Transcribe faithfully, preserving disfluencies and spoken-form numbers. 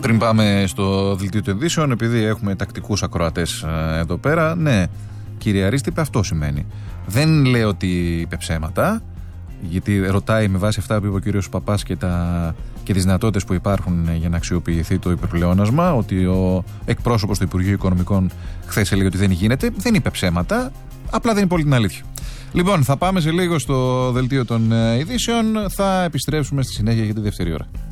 Πριν πάμε στο δελτίο των ειδήσεων, επειδή έχουμε τακτικούς ακροατές εδώ πέρα, ναι, κύριε Αρίστηπε, αυτό σημαίνει. Δεν λέω ότι είπε ψέματα, γιατί ρωτάει με βάση αυτά που είπε ο κύριος Παπάς και, τα, και τις δυνατότητες που υπάρχουν για να αξιοποιηθεί το υπερπλεόνασμα, ότι ο εκπρόσωπος του Υπουργείου Οικονομικών χθες έλεγε ότι δεν γίνεται. Δεν είπε ψέματα, απλά δεν είναι πολύ την αλήθεια. Λοιπόν, θα πάμε σε λίγο στο δελτίο των ειδήσεων, θα επιστρέψουμε στη συνέχεια για τη δεύτερη ώρα.